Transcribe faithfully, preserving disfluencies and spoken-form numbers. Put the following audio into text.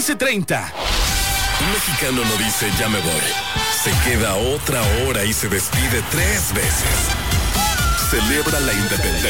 once treinta. Un mexicano no dice ya me voy. Se queda otra hora y se despide tres veces. Celebra la independencia.